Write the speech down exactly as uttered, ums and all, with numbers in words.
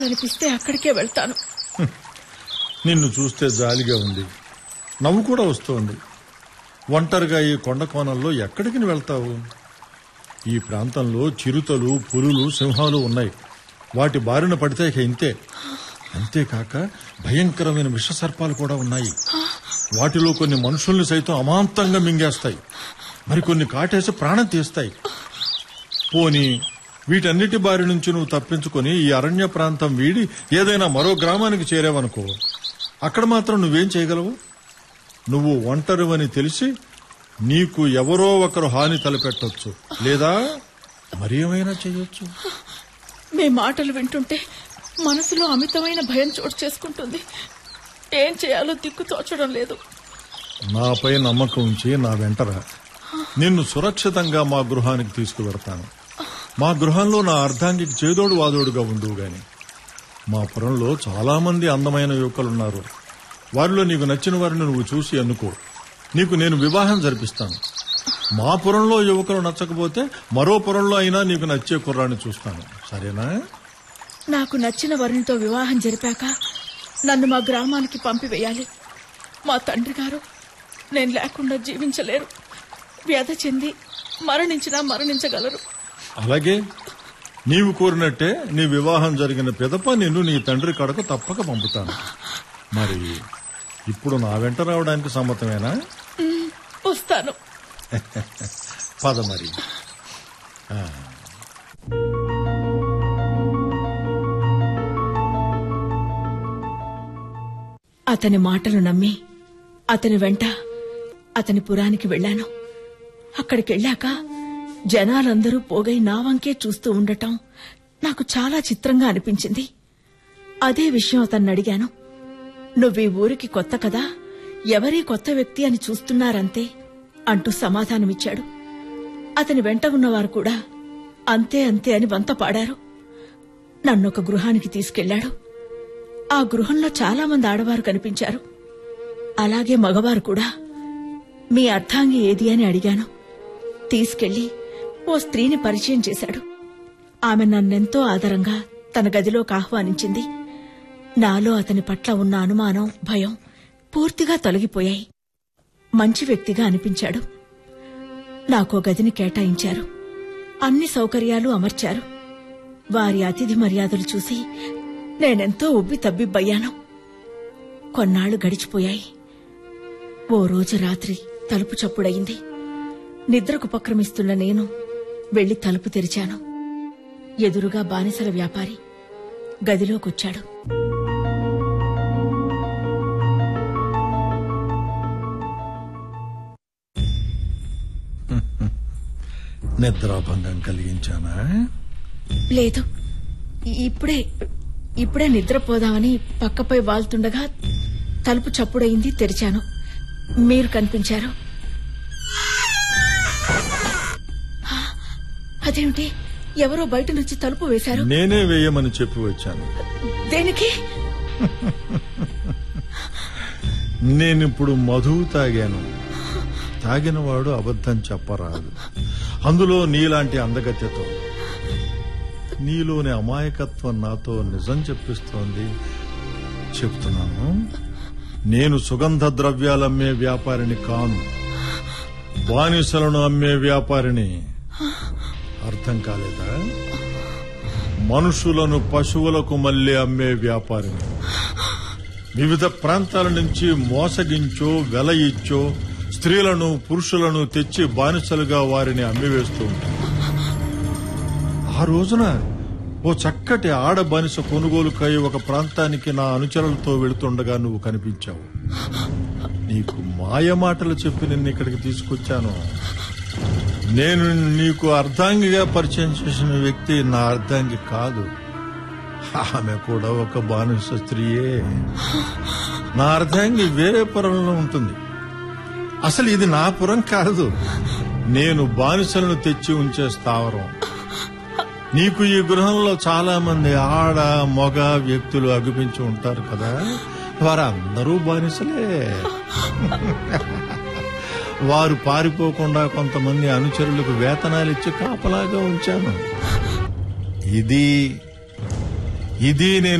అనిపిస్తే అక్కడికే వెళ్తాను. నిన్ను చూస్తే జాలిగా ఉంది, నవ్వు కూడా వస్తోంది. ఒంటరిగా ఈ కొండ కోణంలో ఎక్కడికి వెళ్తావు? ఈ ప్రాంతంలో చిరుతలు, పులులు, సింహాలు ఉన్నాయి. వాటి బారిన పడితే ఇంతే. అంతేకాక భయంకరమైన విషసర్పాలు కూడా ఉన్నాయి. వాటిలో కొన్ని మనుషుల్ని సైతం అమాంతంగా మింగేస్తాయి, మరికొన్ని కాటేసి ప్రాణం తీస్తాయి. పోనీ వీటన్నిటి బారి నుంచి నువ్వు తప్పించుకొని ఈ అరణ్య ప్రాంతం వీడి ఏదైనా మరో గ్రామానికి చేరావనుకో, అక్కడ మాత్రం నువ్వేం చేయగలవు? నువ్వు ఒంటరివని తెలిసి నీకు ఎవరో ఒకరు హాని తలపెట్టొచ్చు, లేదా మరేమైనా చేయొచ్చు. మీ మాటలు వింటుంటే మనసులో అమితమైన భయం చోటు చేసుకుంటుంది. ఏం చేయాలో దిక్కు తోచడం లేదు. నాపై నమ్మకం ఉంచి నా వెంటరా. నిన్ను సురక్షితంగా మా గృహానికి తీసుకువెడతాను. మా గృహంలో నా అర్ధాంగికి చేదోడు వాదోడుగా ఉండువు గాని. మా పురంలో చాలా మంది అందమైన యువకులున్నారు. వారిలో నీకు నచ్చిన వారిని నువ్వు చూసి ఎన్నుకో. నీకు నేను వివాహం జరిపిస్తాను. మా పురంలో యువకులు నచ్చకపోతే మరో పురంలో అయినా నీకు నచ్చే కుర్రాన్ని చూస్తాను. సరేనా? నాకు నచ్చిన వరునితో వివాహం జరిపాక నన్ను మా గ్రామానికి పంపివేయాలి. మా తండ్రి గారు నేను లేకుండా జీవించలేరు. వ్యాధి చెంది మరణించినా మరణించగలరు. అలాగే నీవు కోరినట్టే నీ వివాహం జరిగిన పిదప నిన్ను నీ తండ్రి కడకు తప్పక పంపుతాను. మరి ఇప్పుడు నా వెంట రావడానికి సమ్మతమేనా? వస్తాను. పద మరి. అతని మాటలు నమ్మి అతని వెంట అతని పురానికి వెళ్లాను. అక్కడికెళ్లాక జనాలందరూ పోగై నా వంకే చూస్తూ ఉండటం నాకు చాలా చిత్రంగా అనిపించింది. అదే విషయం అతన్ని అడిగాను. నువ్వీ ఊరికి కొత్త కదా, ఎవరీ కొత్త వ్యక్తి అని చూస్తున్నారంతే అంటూ సమాధానమిచ్చాడు. అతని వెంట ఉన్నవారు కూడా అంతే అంతే అని వంత పాడారు. నన్నొక గృహానికి తీసుకెళ్లాడు. ఆ గృహంలో చాలా మంది ఆడవారు కనిపించారు. అలాగే మగవారు కూడా. మీ అర్ధాంగి ఏది అని అడిగాను. తీసుకెళ్లి ఓ స్త్రీని పరిచయం చేశాడు. ఆమె నన్నెంతో ఆదరంగా తన గదిలోకి ఆహ్వానించింది. నాలో అతని పట్ల ఉన్న అనుమానం, భయం పూర్తిగా తొలగిపోయాయి. మంచి వ్యక్తిగా అనిపించాడు. నాకో గదిని కేటాయించారు. అన్ని సౌకర్యాలు అమర్చారు. వారి అతిథి మర్యాదలు చూసి నేనెంతో ఉబ్బి తబ్బిబ్బయ్యాను. కొన్నాళ్లు గడిచిపోయాయి. ఓ రోజు రాత్రి తలుపు చప్పుడయింది. నిద్రకుపక్రమిస్తున్న నేను వెళ్లి తలుపు తెరిచాను. ఎదురుగా బానిసల వ్యాపారి గదిలోకొచ్చాడు. నిద్రాభంగం కలిగించానా? లేదు, ఇప్పుడే ఇప్పుడే నిద్రపోదామని పక్కపై వాల్తుండగా తలుపు చప్పుడయింది. తెరిచాను. మీరు కనిపించారు. అదేమిటి, ఎవరో బయట నుంచి తలుపు వేశారు. నేనే వేయమని చెప్పి వచ్చాను. దేనికి? నేనిప్పుడు మధువు తాగాను. తాగినవాడు అబద్ధం చెప్పరాదు. అందులో నీలాంటి అందగత్యతో. నీలోని అమాయకత్వం నాతో నిజం చెప్పిస్తోంది. చెప్తున్నాను, నేను సుగంధ ద్రవ్యాలమ్మే వ్యాపారిని కాను, బానిసలను అమ్మే వ్యాపారిని. అర్థం కాలేదా? మనుషులను పశువులకు మళ్లీ అమ్మే వ్యాపారిని. వివిధ ప్రాంతాల నుంచి మోసగించో వెల ఇచ్చో స్త్రీలను పురుషులను తెచ్చి బానిసలుగా వారిని అమ్మివేస్తూ ఉంటాను. ఆ రోజున ఓ చక్కటి ఆడ బానిస కొనుగోలుకై ఒక ప్రాంతానికి నా అనుచరులతో వెళుతుండగా నువ్వు కనిపించావు. నీకు మాయ మాటలు చెప్పి నిన్ను ఇక్కడికి తీసుకొచ్చాను. నేను నీకు అర్ధాంగిగా పరిచయం చేసిన వ్యక్తి నా అర్ధాంగి కాదు. ఆమె కూడా ఒక బానిస స్త్రీయే. నా అర్ధాంగి వేరే పురంలో ఉంటుంది. అసలు ఇది నా పురం కాదు. నేను బానిసలను తెచ్చి ఉంచే స్థావరం. నీకు ఈ గృహంలో చాలా మంది ఆడ మగ వ్యక్తులు అగుపించి ఉంటారు కదా, వారందరూ బానిసలే. వారు పారిపోకుండా కొంతమంది అనుచరులకు వేతనాలు ఇచ్చి కాపలాగా ఉంచాను. ఇది ఇది నేను